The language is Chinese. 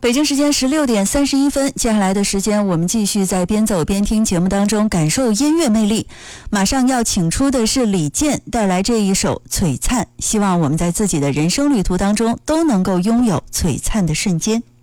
北京时间16:31，接下来的时间我们继续在边走边听节目当中感受音乐魅力。马上要请出的是李健带来这一首璀璨，希望我们在自己的人生旅途当中都能够拥有璀璨的瞬间。